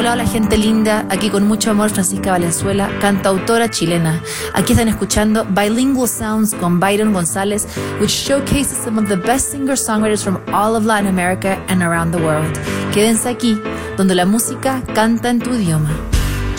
Hola, hola gente linda, aquí con mucho amor Francisca Valenzuela, cantautora chilena. Aquí están escuchando Bilingual Sounds con Byron González, which showcases some of the best singer-songwriters from all of Latin America and around the world. Quédense aquí, donde la música canta en tu idioma.